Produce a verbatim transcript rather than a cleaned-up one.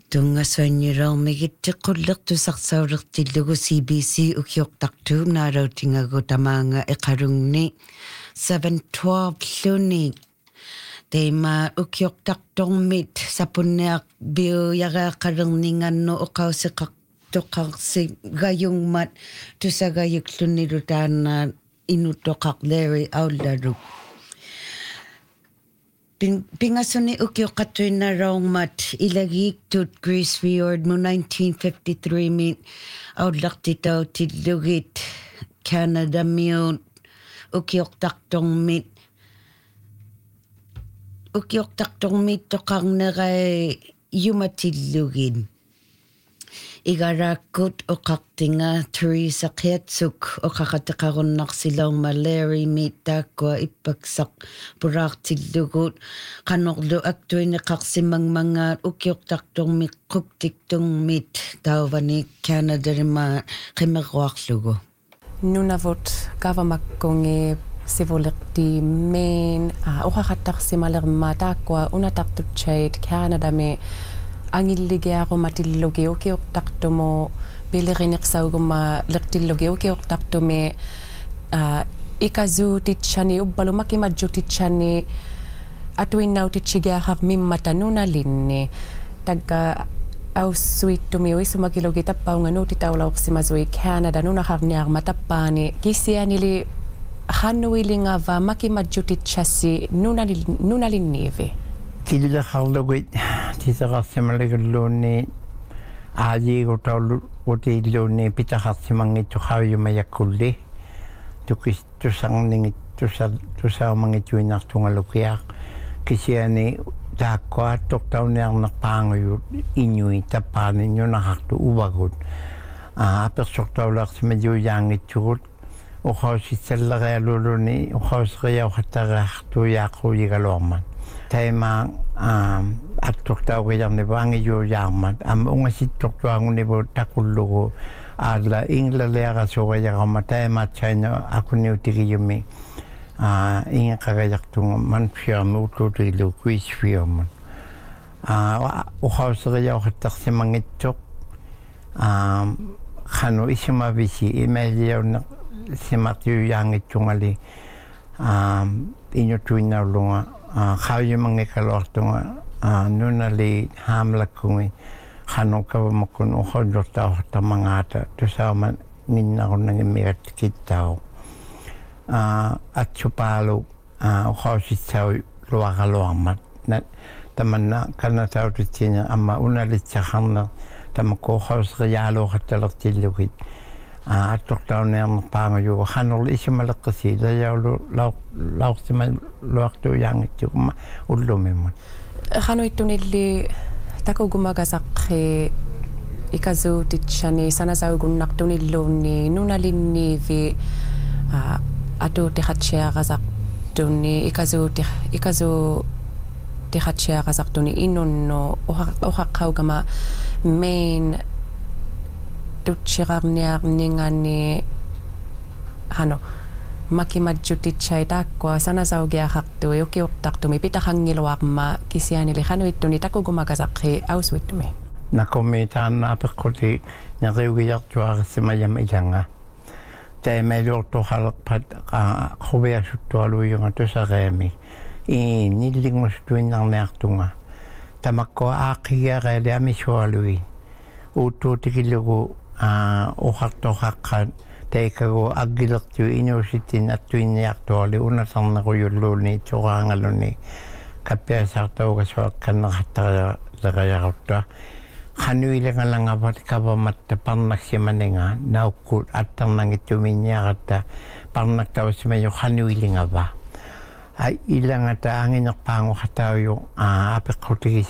Tungassuannilermigit tequllertusarsaulерtillugu C B C ukiortartuum naarautingagu tamaanga eqarungni seven twelve luni teima ukiortartormit sapunneaq biuyareaqalerningannu oqauseqaq toqarsi gayungmat tusagayuklunilu taanna inutoqaq Larry Aularu Pingasuni ukiuqattuinaraumat ilagik tut Greece Fjord mu nineteen fifty-three mit audlartitautillugit Canada miut ukiuqtartormit ukiuqtartormit toqarnerai yumatillugin Igarakkut oqartinga Teresa Qiatsuk oqaqateqarunnarsilauma Larry miittaakkua ippaksaq puraartillugut qanorlu aktuineqarsimangmangaat ukiuqtartormiq quktiktungmit tauvani Canada-rima qimerruarlugu Nunavut kavamakkungi sivuliqti main oqaqattarsimalerma taakkua unatartutchait Canada-mi angilligiarumatillugi ukiuqtartumu pilerineqsauguma lertillugi ukiuqtartumi ikazuutitchani ubbalumakimajjutitchani atuinnautichigiaqar mimmata nunalinni tagga aussuittumi uisumakilugi tappaunga nuutitaulauqsimasui Canada nunaqarniarma tappaani kisianili hannuilingava makimajjutitchassi nunalinniivi Killa kharlugut tisaqarsimalagulluunni aajiigutaullu utiilluunni pitaqarsimangittu qauyumayakkulli tukis tusarningit tusar tusaumangituinartungalukiaq kisiani taakkuat tortauniarnerpaanguyut iñui tappaani nunaqartu uvagut apersortaulaqsimajuujaangitsugut uqausitsalleриалулуни uqausriauqattariartuiaaquuyigaluarmat Taima attortauqillarnipaangijuujaarmat ama ungasittortuangunnipu taqullugu aalla inglaleaqasuqajarama taimaatsaina akuniutigiyumi ingeqaqajartunga manfiarmi utluutigilu kuisfiorman uqauseriauqattarsimangitsoq qanu isimavisi imailiaunne simartiujaangitsungali iñutuinnaulunga qauyumangikaluartunga nunali haamlakkungi qanukavamakun uqollortauqartamangaata tusauma ninnarunnangimigattikittau atsupaalu uqausitsau luaqaluarmat tamanna kannatautitsina amma unalitsaqarner tamakku uqauseriaaluuqattalertillugit attortaunernerpaangujugu qanorlu isimaleqqisi lajaulu lauqsima luaqtuujaangitsuqma ullumimmun qanuittunilli takugumagasaqi ikazuutitchani sanasaugunnartunilluunni nunalinniivi atuutiqatsiaqasartunni ikazuuti ikazuutiqatsiaqasartuni innunnu uqaqqaugama main tutchirarniarningani hano makimajjutitchai taakkua sanasaugiaqartui ukiuqtartumi pitaqangiluarma kisianili hanuittuni takugumagasaqi auswittumi Nakomi taannaapeqquti neriugiartuaqsimayam ilanga taimailuortuqalerpat quviasuttualuiyunga tusareami i nillingustuinnarniartunga tamakkua aaqigiareali amisualui uuttuutigilugu uqartoqaqqat taikagu aggilertiu inuusitin attuinniartuali unasarneruyulluuni tuqaangaluni kappiasartaugassuaqqanneqattariaqartua qanuilangalangavat kavamatta parnaksimaninga naukkut attarnangittuminniaqatta parnaktavasimaju qanuilingava ai ilangata anginerpaanguqatauju apeqqutigi